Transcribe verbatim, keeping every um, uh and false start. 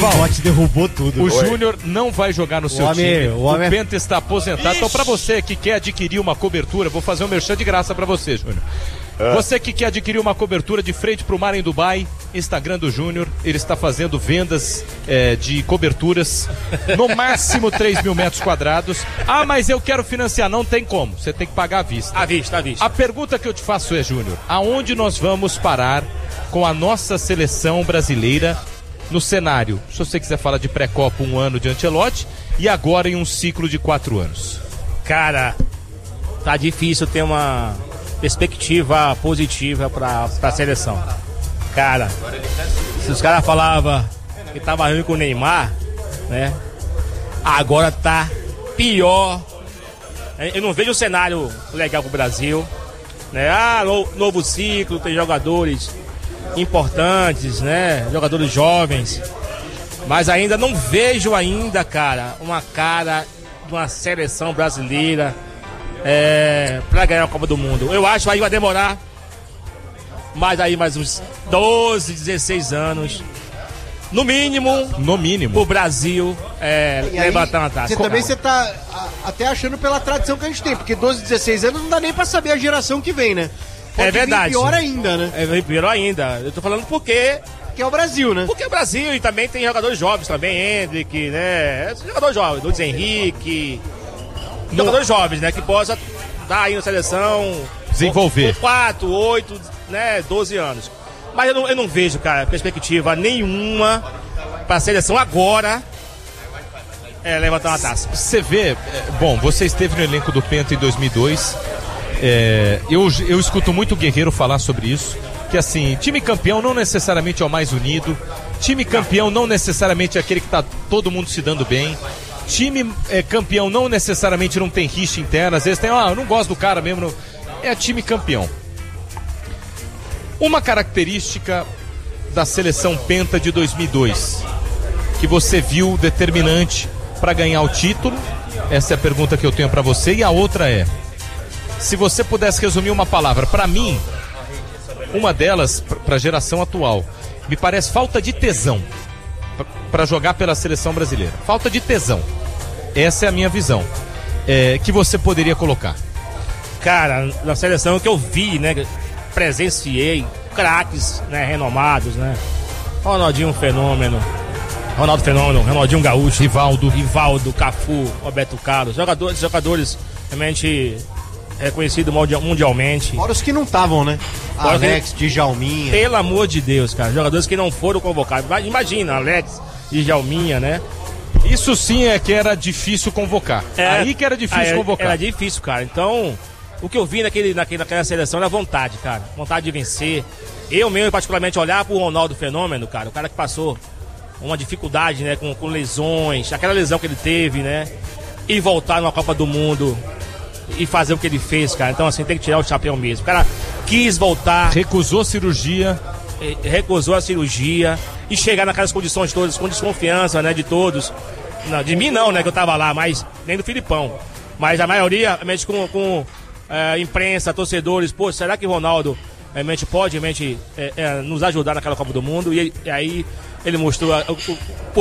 O Bote derrubou tudo. O Júnior não vai jogar no seu homem, time. o homem... O Penta está aposentado. Ixi. Então, pra você que quer adquirir uma cobertura, vou fazer um merchan de graça pra você, Júnior. É. Você que quer adquirir uma cobertura de frente pro mar em Dubai, Instagram do Júnior, ele está fazendo vendas é, de coberturas no máximo três mil metros quadrados. Ah, mas eu quero financiar. Não tem como. Você tem que pagar à vista. À vista, à vista. A pergunta que eu te faço é, Júnior, aonde nós vamos parar com a nossa seleção brasileira no cenário, se você quiser falar de pré-copa, um ano de Ancelotti, e agora em um ciclo de quatro anos? Cara, tá difícil ter uma perspectiva positiva pra, pra seleção. Cara, se os caras falavam que tava ruim com o Neymar, né? Agora tá pior. Eu não vejo um cenário legal pro Brasil, né? Ah, no, novo ciclo, tem jogadores importantes, né? Jogadores jovens. Mas ainda não vejo ainda, cara, uma cara de uma seleção brasileira é, pra ganhar a Copa do Mundo. Eu acho que aí vai demorar mais aí mais uns doze, dezesseis anos. No mínimo. No mínimo. O Brasil é, levantar uma taça. Você também você tá a, até achando pela tradição que a gente tem, porque doze, dezesseis anos não dá nem pra saber a geração que vem, né? Pode é verdade. Pior ainda, né? É pior ainda. Eu tô falando porque... Que é o Brasil, né? Porque é o Brasil e também tem jogadores jovens também, Hendrick, né? Jogadores jovens, Luiz Henrique. No... Jogadores jovens, né? Que possa dar aí na seleção... Desenvolver. Com quatro, oito, né? doze anos. Mas eu não, eu não vejo, cara, perspectiva nenhuma pra seleção agora é, levantar uma taça. Você vê... É, bom, você esteve no elenco do Penta em dois mil e dois... É, eu, eu escuto muito o Guerreiro falar sobre isso, que assim, time campeão não necessariamente é o mais unido, time campeão não necessariamente é aquele que tá todo mundo se dando bem, time é, campeão não necessariamente não tem rixa interna, às vezes tem, ah, eu não gosto do cara mesmo, não. É time campeão. Uma característica da seleção Penta de dois mil e dois, que você viu determinante para ganhar o título, essa é a pergunta que eu tenho para você, e a outra é, se você pudesse resumir uma palavra, para mim, uma delas, para a geração atual, me parece falta de tesão para jogar pela seleção brasileira. Falta de tesão. Essa é a minha visão. É, que você poderia colocar? Cara, na seleção que eu vi, né, presenciei craques, né, renomados, né? Ronaldinho Fenômeno, Ronaldo Fenômeno, Ronaldinho Gaúcho, Rivaldo, Rivaldo, Cafu, Roberto Carlos, jogadores, jogadores realmente reconhecido mundialmente. Fora os que não estavam, né? Fora Alex, que... Djalminha. Pelo amor de Deus, cara. Jogadores que não foram convocados. Imagina, Alex, Djalminha, né? Isso sim é que era difícil convocar. É, aí que era difícil era, convocar. Era difícil, cara. Então, o que eu vi naquele, naquele, naquela seleção era vontade, cara. Vontade de vencer. Eu mesmo, particularmente, olhar pro Ronaldo Fenômeno, cara. O cara que passou uma dificuldade, né? Com, com lesões. Aquela lesão que ele teve, né? E voltar numa Copa do Mundo e fazer o que ele fez, cara. Então, assim, tem que tirar o chapéu mesmo. O cara quis voltar. Recusou cirurgia. Recusou a cirurgia. E chegar naquelas condições todas, com desconfiança, né, de todos. Não, de mim não, né, que eu tava lá, mas nem do Filipão. Mas a maioria, realmente, com, com é, imprensa, torcedores, pô, será que o Ronaldo realmente pode realmente, é, é, nos ajudar naquela Copa do Mundo? E, e aí ele mostrou a, o, o